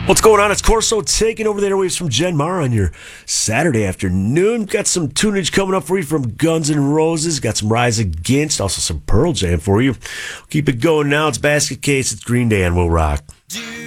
What's going on? It's Corso taking over the airwaves from Jen Mara on your Saturday afternoon. Got some tunage coming up for you from Guns N' Roses. Got some Rise Against, also some Pearl Jam for you. Keep it going now. It's Basket Case. It's Green Day and Will Rock.